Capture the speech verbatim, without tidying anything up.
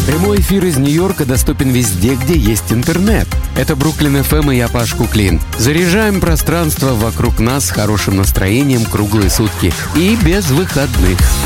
Прямой эфир из Нью-Йорка доступен везде, где есть интернет. Это Бруклин эф эм и я, Паш Куклин. Заряжаем пространство вокруг нас хорошим настроением круглые сутки и без выходных.